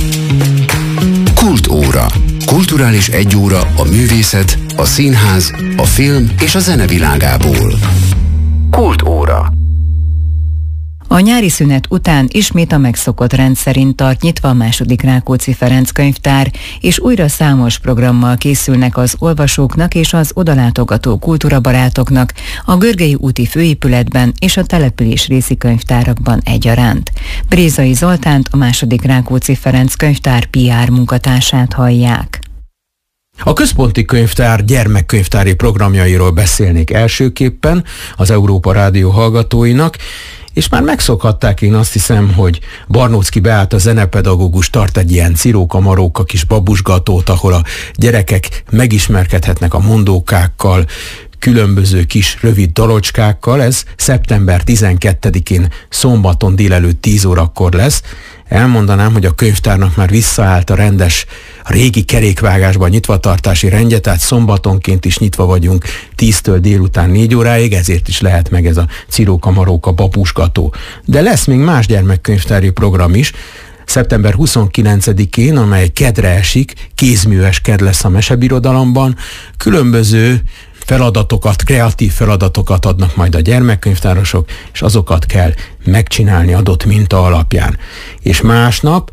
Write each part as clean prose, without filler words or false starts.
Kultóra. Kulturális egyóra a művészet, a színház, a film és a zene világából. Kultóra. A nyári szünet után ismét a megszokott rend szerint tart nyitva a II. Rákóczi Ferenc könyvtár, és újra számos programmal készülnek az olvasóknak és az odalátogató kultúrabarátoknak a Görgei úti főépületben és a település részi könyvtárakban egyaránt. Brézai Zoltánt, a II. Rákóczi Ferenc könyvtár PR munkatársát hallják. A Központi Könyvtár gyermekkönyvtári programjairól beszélnék elsőképpen az Európa Rádió hallgatóinak, és már megszokhatták, én azt hiszem, hogy Barnóczky Beáta zenepedagógus tart egy ilyen ciróka-maróka kis babusgatót, ahol a gyerekek megismerkedhetnek a mondókákkal, különböző kis rövid dalocskákkal. Ez szeptember 12-én szombaton délelőtt 10 órakor lesz. Elmondanám, hogy a könyvtárnak már visszaállt a rendes, a régi kerékvágásban nyitvatartási rendje, tehát szombatonként is nyitva vagyunk 10-től délután 4 óráig, ezért is lehet meg ez a ciróka-maróka babusgató. De lesz még más gyermekkönyvtári program is. Szeptember 29-én, amely kedre esik, kézműves ked lesz a Mesebirodalomban, különböző feladatokat, kreatív feladatokat adnak majd a gyermekkönyvtárosok, és azokat kell megcsinálni adott minta alapján. És másnap,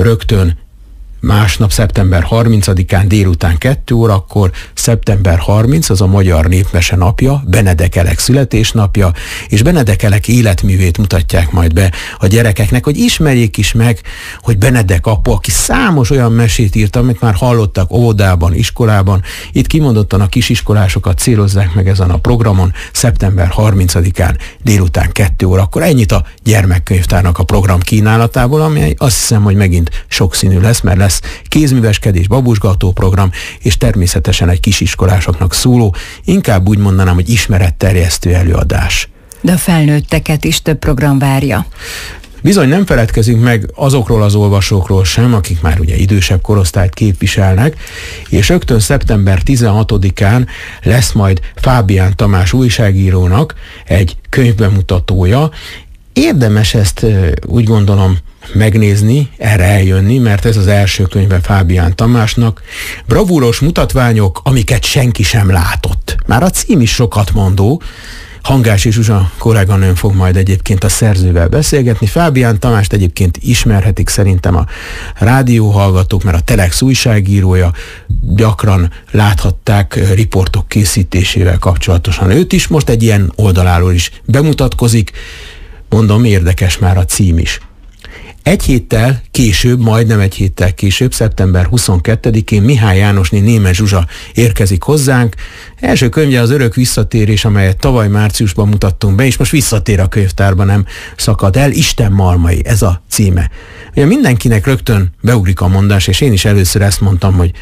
szeptember 30-án délután 2 órakor, szeptember 30, az a Magyar Népmese napja, Benedek Elek születésnapja, és Benedek Elek életművét mutatják majd be a gyerekeknek, hogy ismerjék is meg, hogy Benedek apu, aki számos olyan mesét írt, amit már hallottak óvodában, iskolában. Itt kimondottan a kisiskolásokat célozzák meg ezen a programon, szeptember 30-án délután 2 órakor. Ennyit a gyermekkönyvtárnak a program kínálatából, ami azt hiszem, hogy megint sokszínű lesz, mert lesz kézműveskedés, babusgató program, és természetesen egy kisiskolásoknak szóló, inkább úgy mondanám, hogy ismeretterjesztő előadás. De a felnőtteket is több program várja. Bizony nem feledkezünk meg azokról az olvasókról sem, akik már ugye idősebb korosztályt képviselnek, és rögtön szeptember 16-án lesz majd Fábián Tamás újságírónak egy könyvbemutatója. Érdemes ezt úgy gondolom megnézni, erre eljönni, mert ez az első könyve Fábián Tamásnak. Bravúros mutatványok, amiket senki sem látott. Már a cím is sokat mondó. Hangási Zsuzsa kolléganőm fog majd egyébként a szerzővel beszélgetni. Fábián Tamást egyébként ismerhetik szerintem a rádióhallgatók, mert a Telex újságírója, gyakran láthatták riportok készítésével kapcsolatosan őt is. Most egy ilyen oldaláról is bemutatkozik. Mondom, érdekes már a cím is. Egy héttel később, majdnem egy héttel később, szeptember 22-én Mihály Jánosné Németh Zsuzsa érkezik hozzánk. Első könyve az Örök visszatérés, amelyet tavaly márciusban mutattunk be, és most visszatér a könyvtárba, nem szakad el. Isten malmai, ez a címe. Ugye mindenkinek rögtön beugrik a mondás, és én is először ezt mondtam, hogy